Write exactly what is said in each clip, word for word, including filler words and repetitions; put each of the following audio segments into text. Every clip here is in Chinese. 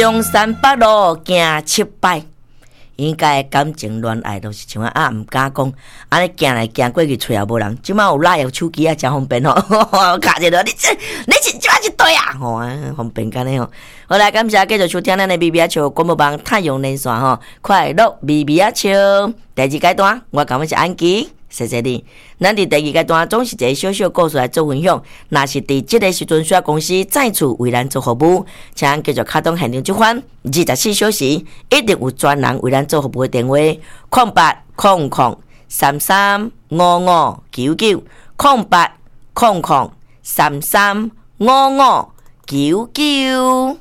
中山北路行七摆。应该感情恋爱都是像啊，唔敢讲，安尼行来行过去，找也无人。即摆有拉有手机啊，真方便哦！卡一个，你这你是即摆一对啊，吼、哦，方便干呢吼。好来，感谢继续收听咱的咪咪啊笑广播网太阳连线吼，快乐咪咪啊笑第二阶段，我感觉是安琪。谢谢你。咱伫第二阶段总是一个小小故事来做分享。若是伫即个时阵需要公司再次为咱做服务，请继续开动现场这款二十四小时，一定有专人为咱做服务的电话：空八空空三三五五九九空八空空三三五五九九。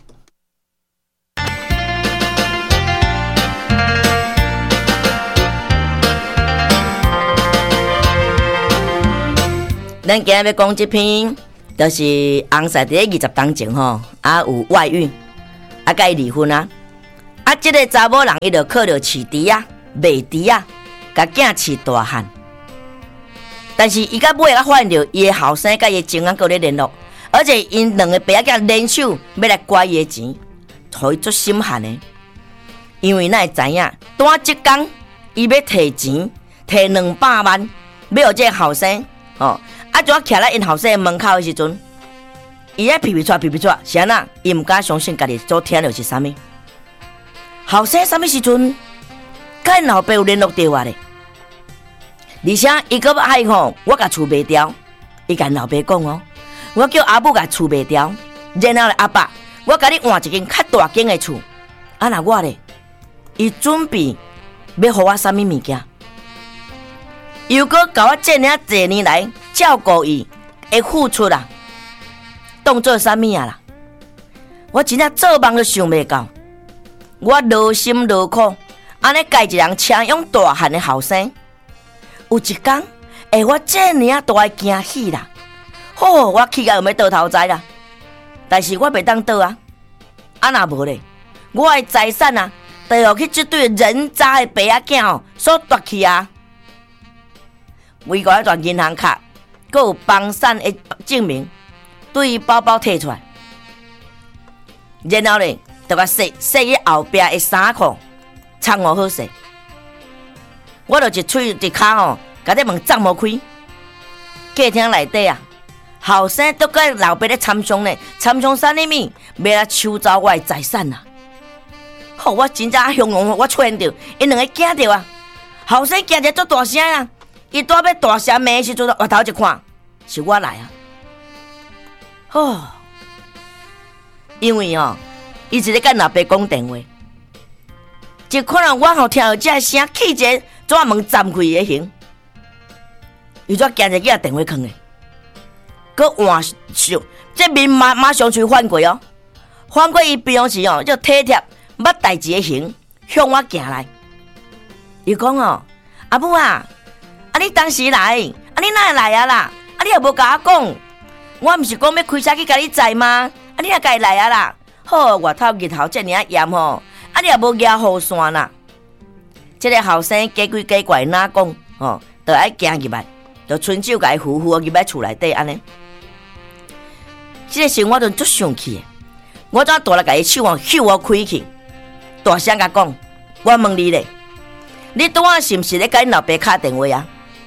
咱今日要讲这篇，就是红婿伫二十当前吼，啊有外遇，啊甲伊离婚啊，啊这个查某人伊就靠着饲猪啊、卖猪啊，甲囝饲大汉。但是伊甲尾啊发现着伊的后生甲伊情人搁咧联络，而且因两个爸仔囝联手要来拐伊的钱，互伊足心寒的。因为咱会知影，单即工伊要摕钱，摕两百万，要互这个后生哦。啊！就我徛在因后生门口的时阵，伊咧皮皮喘皮皮喘，是安那？伊毋敢相信家己所听到是啥物。后生啥物时阵，甲因老爸有联络电话咧？而且伊搁要爱吼，我甲厝卖掉，伊甲因老爸讲哦，我叫阿母甲厝卖掉，然后咧阿爸，我甲你换一间较大间的厝。啊那我咧，伊准备要互我啥物物件？又搁甲我这领这年来。照顾伊的付出啦，当做啥物啊啦？我真正做梦都想袂到，我劳心劳苦，安尼家一人请养大汉的后生，有一天，哎，我这尔大会惊喜啦！吼，我气甲又要倒头栽啦！但是我袂当倒啊，啊若无咧，我的财产啊，都要去这对人渣的爸仔囝哦所夺去啊！为我一段银行卡。佮有房产的证明，对伊包包摕出来，然后咧，就甲洗洗伊后壁的衫裤，藏好好势。我就一喙一骹吼，甲这门张无开。客厅内底啊，后生都甲老爸咧参详咧，参详啥物物，要来收走我的财产啊！吼，我真正汹汹，我出现着，因两个惊着啊！后生惊着足大声啊！伊拄要大声骂的时阵，回头一看，是我来啊！哦，因为哦，伊一直甲老爸讲电话，就可能我吼听到这声，气者怎啊门站开的形，伊怎惊着叫电话囥的，佮换手，这面马马上就翻过哦，翻过伊边样时哦，就体贴捌代志的形向我行来。伊讲哦，阿母啊。啊！你当时来，啊！你哪会来啊啦？啊！你也无甲我讲，我毋是讲要开车去甲你载吗？啊！你也家来啊啦？好，外头日头这尔炎吼，啊！你也无压雨伞啦。这个后生假鬼假怪哪讲吼，就爱行入来，就伸手甲伊扶扶入来厝内底安尼。这个时我就足生气的，我怎大力甲伊手啊秀我开去，大声甲讲，我问你咧，你拄仔是毋是咧甲因老爸敲电话啊？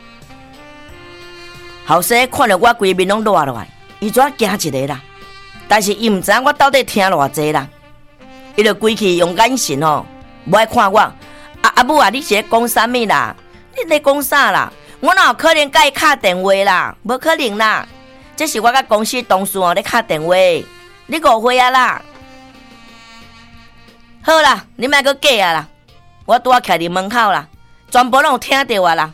后生看到我规面拢落落来，伊怎惊一个啦？但是伊毋知影我到底听偌济啦，伊就规气用眼神吼，无爱看我。啊阿母啊，你是咧讲啥物啦？你咧讲啥啦？我哪有可能甲伊敲电话啦？无可能啦！这是我甲公司同事哦咧敲电话，你误会啊啦！好啦，你莫阁假啊啦！我拄啊徛伫门口啦，全部拢有听到啊啦！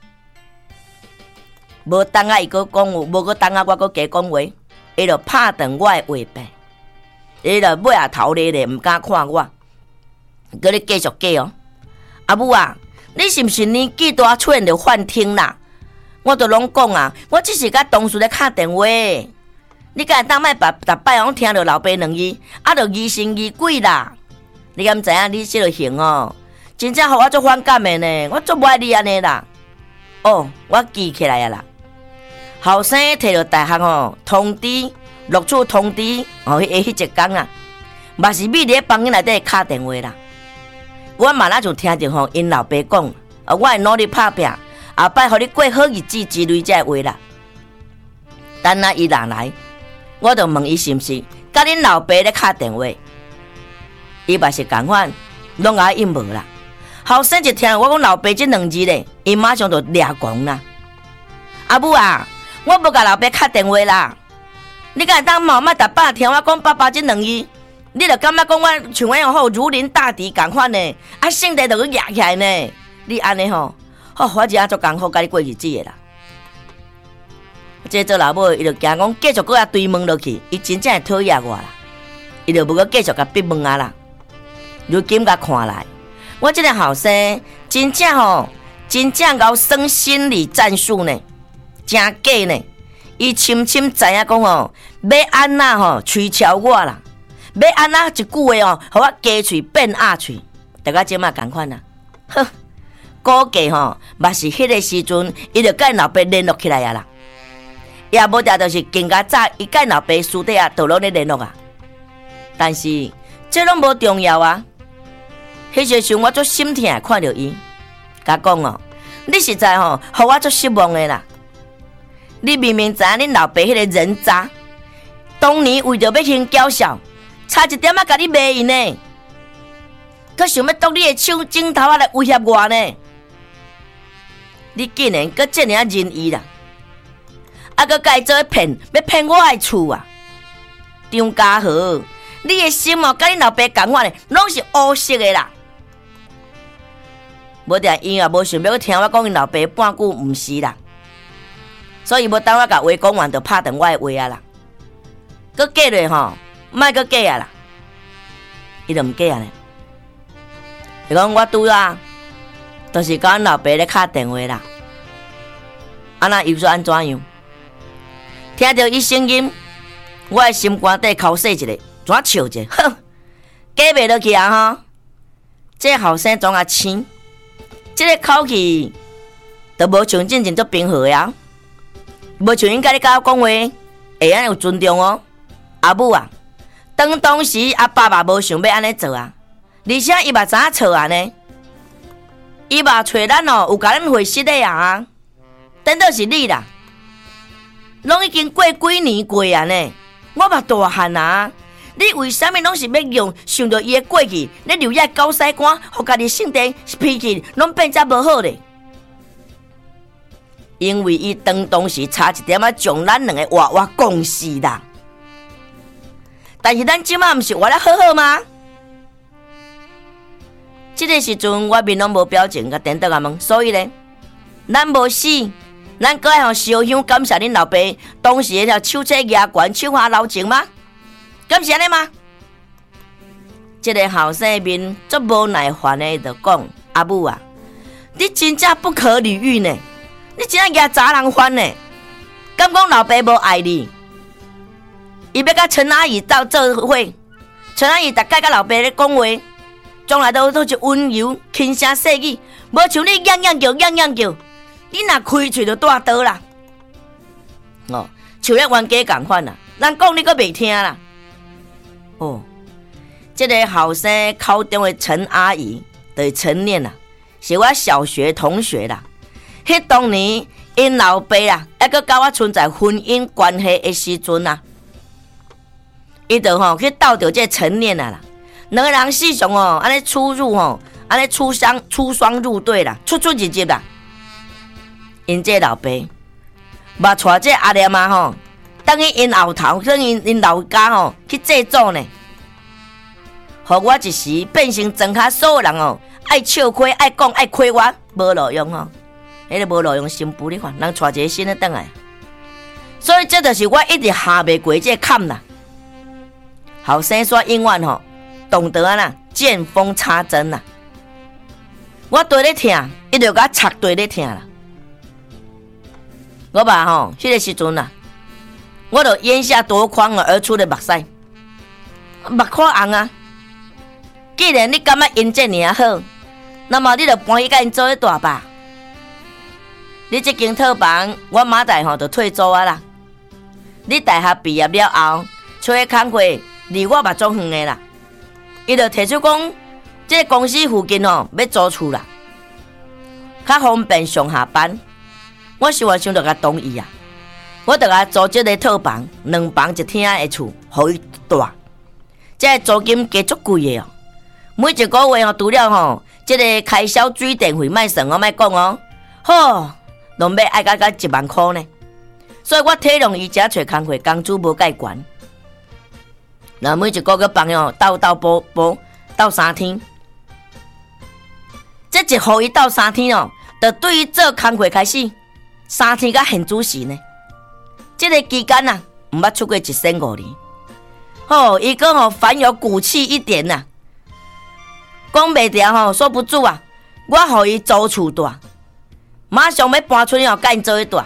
无等啊，伊阁讲有，无阁等啊，我阁加讲话，伊就拍断我的话柄，伊就尾啊头咧咧，毋敢看我，阁咧继续假哦。阿母啊，你是毋是年纪大出现着幻听啦？我都拢讲啊，我只是甲同事咧敲电话，你敢当摆逐逐摆拢听着老爸两字，啊，就疑神疑鬼啦！你敢知影你这个行哦？真正互我足反感的呢，我足无爱你安尼啦。哦，我记起来啊啦。后生摕到大学哦，通知录取通知哦，迄迄一天啊， 嘛是秘伫咧房间内底敲电话啦。我嘛那就听着吼，因老爸讲，啊，我会努力打拼，后摆互你过好日子之类这话啦。等下伊若来，我就问伊是毋是甲恁老爸咧敲电话。伊嘛是共款，拢甲我应无啦。后生一听我讲老爸这两字咧，伊马上就抓狂啦。阿母啊，我无甲老爸敲电话啦。你敢会当冒莫逐摆听我讲爸爸这两字，你就感觉讲我像我好如临大敌共款呢？啊，性地就去压起来呢？你安尼吼，好，我只阿做艰苦甲你过日子的啦。这做老母，伊就惊讲继续搁遐追问落去，伊真正会讨厌我啦。伊就无搁继续甲逼问啊啦。如今甲看来，我这个后生真正吼，真正够耍心理战术呢，真假呢。伊深深知影讲吼，要安那吼吹敲我啦，要安那一句话哦，互我鸡喙变鸭喙，大家即马共款啦。哼，估计吼，嘛是迄个时阵，伊就甲老爸联络起来啊啦。也无定就是更加早，伊甲老爸私底下都拢咧联络啊。但是这拢无重要啊。迄时阵我足心疼看着伊，甲讲哦，你实在吼，互我足失望的啦。你明明知影恁老爸迄个人渣，当年为着要行娇小，差一点仔甲你卖伊呢，佮想要夺你的手指头仔来威胁我呢。你竟然佮这样仁义啦，啊，佮甲伊做骗，要骗我的厝啊！张家豪，你的心哦，甲恁老爸共款的，拢是乌色的啦。无定伊也无想要去听我讲，因老爸半句毋是啦。所以无等我甲话讲完，就拍断我的话啊啦。佮过落吼，莫佮过啊啦。伊就毋过啊咧。伊讲我拄啊，就是甲阮老爸咧敲电话啦。啊那又说安怎样？听到伊声音，我的心肝底口洗一下，怎笑者？哼，假袂落去啊吼！这后生怎啊青？这个口气，都无像真正足平和呀。无像因甲你甲我讲话，会安有尊重哦。阿母啊，当当时阿爸爸无想要安尼做啊，而且伊嘛知影错啊呢。伊嘛找咱哦，有甲咱会失的啊。等到是你啦，拢已经过几年过啊呢。我嘛大汉啊，你为什么拢是要用想到伊的过去，你留遐狗屎官，互家己性情脾气拢变遮无好咧？因为伊当当时差一点仔将咱两个活活讲死啦。但是咱即马毋是活得好好吗？这个时阵我面拢无表情，甲颠倒甲问，所以咧，咱无死，咱搁爱互烧香感谢恁老爸当时迄条手册牙关手下留情吗？敢是安尼吗？这个后生面足无耐烦的就讲：阿母啊，你真正不可理喻呢！你真正惹查人烦呢？敢讲老爸无爱你？伊要甲陈阿姨斗做伙，陈阿姨逐摆甲老爸咧讲话，从来都都是温柔轻声细语，无像你样样叫样样叫，你若开喙就大刀啦！哦，像咧冤家共款啦，咱讲你阁袂听啦。哦，这个后生口中的陈阿姨就是陈念啦，是我小学同学啦。迄当年因老爸啦，还阁甲我存在婚姻关系的时阵啊，伊就吼去斗着这陈念啊啦，两个人四上哦，安尼出入吼，安尼出双出双入对啦，出出入入啦。因这老爸，嘛带这阿念啊吼，等于因后头，等因因老家吼去制作呢，互我一时变成庄下所有人哦，爱笑亏、爱讲、爱亏我，无路用吼。迄个无路用心不你看，人带一个新的转来，所以这就是我一直下袂过这坎啦。后生说永远吼，懂得啊啦，见缝插针啦。我对咧听，伊就甲插对咧听啦。我爸吼，迄、那个时阵啊，我就咽下夺眶而出的目屎，目眶红啊。既然你感觉因这尔好，那么你就搬去甲因做伙大吧。你这间套房，我马代吼就退租啊啦。你大学毕业了后，找的工课离我嘛足远的啦。 伊就提出讲，即个公司附近哦要租厝啦，较方便上下班。我想啊想着甲同意啊，我着甲租即个套房，两房一厅的厝，互伊住。即个租金加足贵的哦，每一个月哦，除了吼，即个开销水电费莫算哦，莫讲哦，吼，拢要爱甲甲一万块呢。所以我体谅伊遮找工课，工资无介悬。那每一个月帮哦，斗斗补补斗三天，即一互伊斗三天哦，就对于做工课开始三天甲现主时呢。即、这个期间啊，毋捌出过一千五年。吼、哦，伊讲吼凡有骨气一点呐、啊，讲袂掉吼，说不住啊，我互伊租厝住，马上要搬出去哦，甲因做伙住。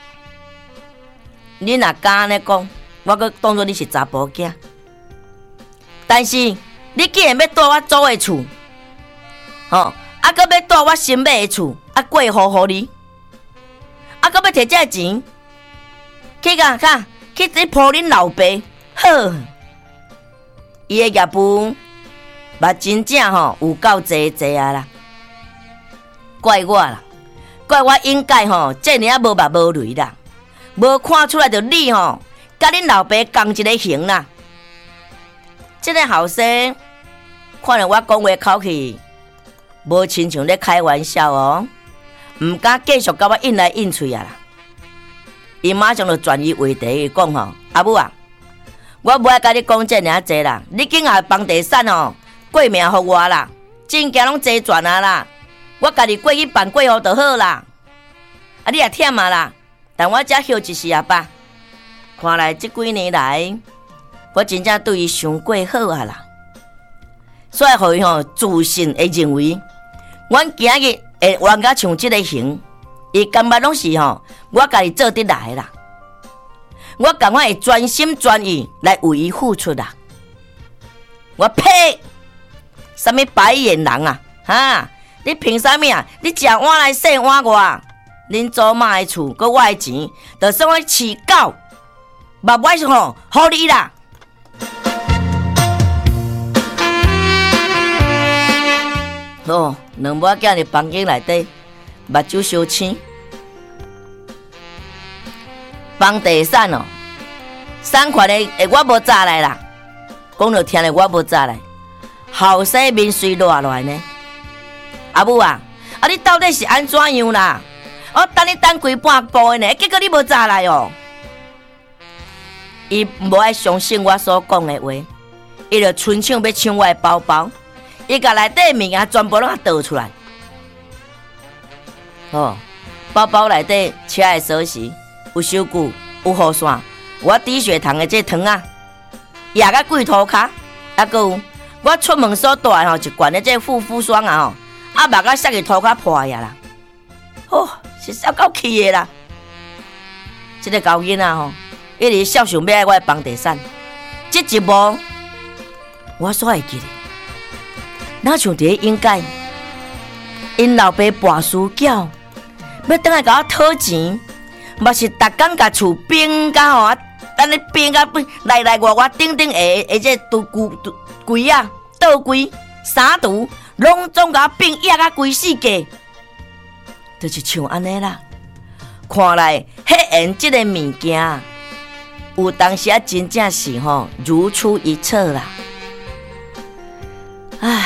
你若敢安尼讲，我阁当作你是查甫囝。但是你既然要住我租的厝，吼、哦，啊，阁要住我新买的厝，啊，过户互你，啊，阁要摕这钱去甲甲去去抱恁老爸，好。伊的业务嘛真正吼有够济济啊啦，怪我啦，怪我应该吼这尔啊无目无泪啦，无看出来着你吼甲恁老爸共一个型啦。这个后生看了我讲话口气，无亲像咧开玩笑哦，毋敢继续甲我应来应去啊啦。伊马上就转移话题讲吼，阿母啊。我无爱甲你讲这尔济啦，你今下房地产哦，过命互我啦，证件拢齐全啊啦，我家己过去办过户就好啦。啊，你也忝啊啦，但我才休一时啊吧。看来这几年来，我真正对伊伤过好啊啦，所以互伊吼自信会认为，阮今日会玩甲像这个型，伊根本拢是吼我家己做得来啦。我赶快会专心专意来为伊付出啦！我呸！什么白眼人啊？哈！你凭啥物啊？你食碗来洗碗外，恁祖妈的厝，搁我的钱，就算我饲狗，嘛不是吼，互你啦！哦，两尾囝伫房间内底，目睭烧青。房地产哦，产权的诶，我无早来啦。讲着听咧，我无早来。后生面水落来呢。阿母啊，啊你到底是安怎样啦？我等你等规半晡的呢，结果你无早来哦。伊无爱相信我所讲的话，伊就伸手要抢我的包包，伊甲内底的物件全部拢倒出来。哦，包包内底车的锁匙。有手具，有雨伞，我低血糖的这糖啊，压到贵涂骹，还佫有我出门所带吼一罐的这护肤霜啊吼，啊目甲摔去涂骹破呀啦，哦，是笑够气的啦！这个高囡仔吼，一直笑想要爱我的房地产，这一幕我所会记得，哪像伫咧应该，因老爸跋输缴，要等来甲我讨钱。嘛是逐工甲厝变甲吼，等你变甲来来外外顶顶下下这都柜柜啊、倒柜、衫橱，拢总甲变压甲规世界，就是像安尼啦。看来迄样即个物件，有当时啊真正是吼如出一辙啦。唉，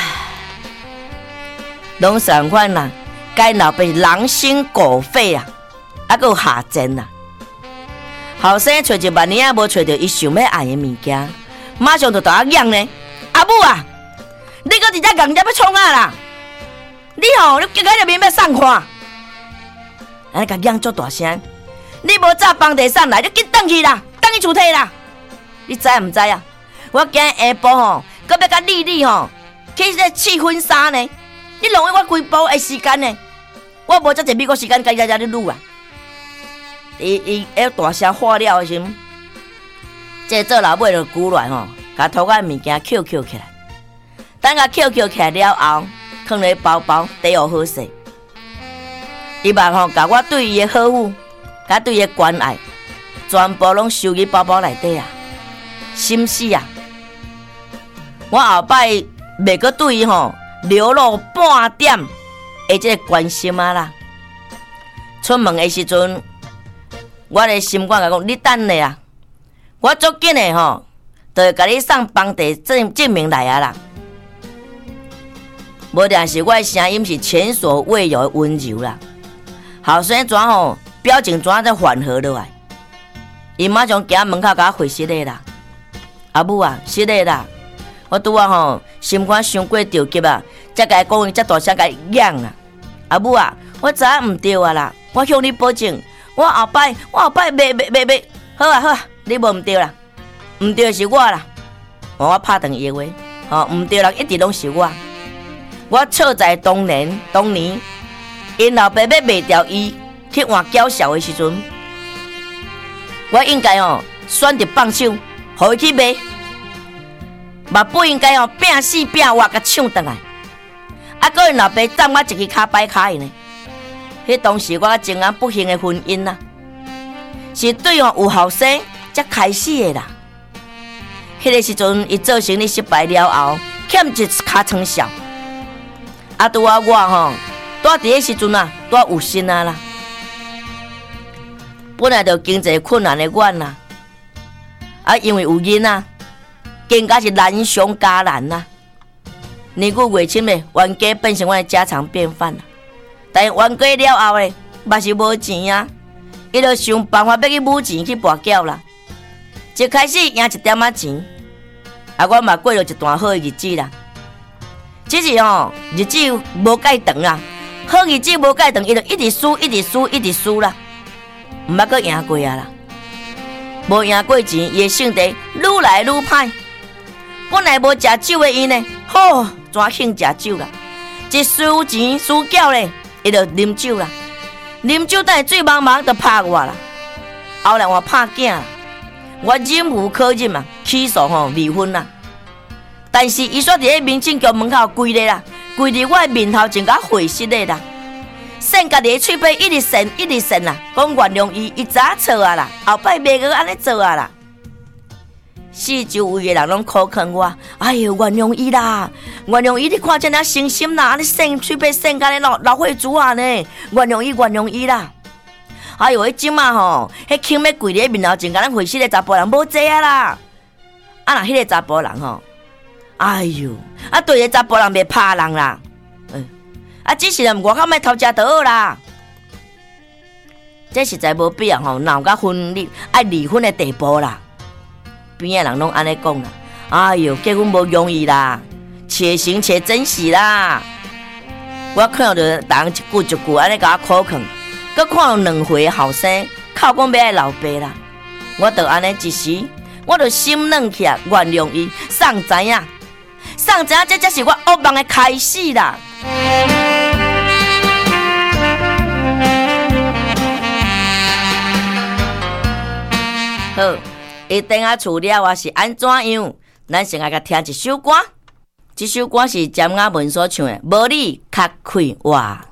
拢相款啦，该老爸狼心狗肺啊！还佫有下贱啦！后生找一万年也无找到伊想要爱的物件，马上就大家嚷呢！阿母啊，你搁直接硬接要创啊啦！你吼，你今仔日面要送看，安尼甲嚷足大声！你无早房地产来，你紧转去啦，转去厝体啦！你知毋知啊？我今日下晡吼，搁要甲丽丽吼去这试婚纱呢，你浪费我规晡的时间呢！我无遮济美国时间，家家家咧撸啊！伊伊要大声喝了的时阵，这做老母就鼓乱吼，甲头壳物件捡捡起来。等甲捡捡起来了后，放咧包包底有好势。伊嘛吼，甲我对伊的好恶，甲对伊的关爱，全部拢收入包包内底啊，心死啊！我后摆袂阁对伊吼流露半点的这个关心啊啦。出门的时阵，我的心肝甲讲，你等咧啊，我足紧的吼，就会甲你送房地证证明来啊啦。无但是我的声音是前所未有的温柔啦。后生怎吼表情怎才缓和落来？伊马上行门口甲我回息咧啦。阿母啊，是咧啦，我拄啊吼心肝伤过着急啊，才甲伊讲伊遮大声甲伊嚷啊。阿母啊，我知影毋对啊啦，我向你保证，我后摆我后摆袂袂袂袂，好啊好啊，你无毋对啦，毋对是我啦。我拍断伊话，吼毋对啦，一直拢是我。我错在当年当年，因老爸要卖掉伊去换娇小的时阵，我应该哦选择放手，互伊去卖，嘛不应该哦拼死拼活甲抢倒来。啊，搁因老爸斩我一支骹摆骹呢。迄当时我情愿不幸的婚姻啦，是对哦有后生才开始的啦。迄个时阵，伊做生意失败了后，欠一尻川笑。啊，拄啊我吼，住伫个时阵啊，拄有心啊啦。本来就经济困难的我啦，啊，因为有囡仔，更加是难上加难啦。年久月深嘞，冤家变成我的家常便饭啦。但冤家了后嘞，嘛是无钱啊，伊就想办法要去募钱去博缴啦。一开始赢一点仔钱，啊，我嘛过了一段好的日子啦。只是吼，日子无介长啦，好日子无介长，伊就一直输，一直输，一直输啦，毋捌阁赢过啊啦。无赢过钱，伊的性地愈来愈歹。本来无食酒的伊呢，吼，怎兴食酒啦？一输钱输缴咧，伊就啉酒啦。啉酒等醉茫茫就拍我啦。后来我拍囝啦，我忍无可忍嘛，起诉吼离婚啦。但是伊煞伫咧民政局门口跪咧啦，跪伫我的面头前甲回息咧啦，搧家己的喙边一直搧一直搧啦，讲原谅伊，伊早错啊啦，后摆袂阁安尼做啊啦。四周围的人拢苦劝我，哎哟，原谅伊啦，原谅伊，你看遮尔伤心啦，安尼搧喙边搧甲咧老老血珠啊呢，原谅伊，原谅伊啦。哎哟，迄即马吼，迄轻要跪伫面头前甲咱回息的查甫人无济啊啦，啊若迄个查甫人吼。哎哟，啊对个查甫人袂拍人啦，嗯，啊只是外口莫偷食就好啦。这实在无必要吼，闹到婚离爱离婚的地步啦。边个人拢安尼讲啦，哎哟，结婚无容易啦，且行且珍惜啦。我看到着人一句一句安尼甲我苦劝，搁看到两回后生靠讲要爱老爸啦，我就安尼一时，我就心软起来，原谅伊，送知影。送知影，这才是我噩梦的开始啦。好，伊等下厝了啊是安怎样？咱先来甲听一首歌，这首歌是詹雅文所唱的《无你较快活》。